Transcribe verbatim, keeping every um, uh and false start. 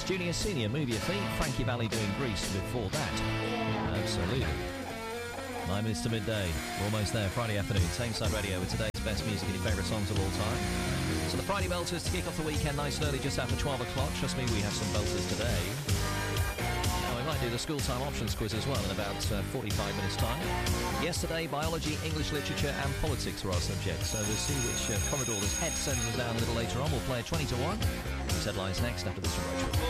Junior Senior, Move Your Feet. Frankie Valli doing Grease before that. Absolutely. Nine minutes to midday. We're almost there. Friday afternoon. Tameside Radio with today's best music and your favourite songs of all time. So the Friday belters to kick off the weekend nice and early just after twelve o'clock. Trust me, we have some belters today. Now we might do the school time options quiz as well in about uh, forty-five minutes time. Yesterday, biology, English literature and politics were our subjects. So we'll see which uh, corridor this head sends us down a little later on. We'll play a twenty to one. These headlines next after this from Rachel.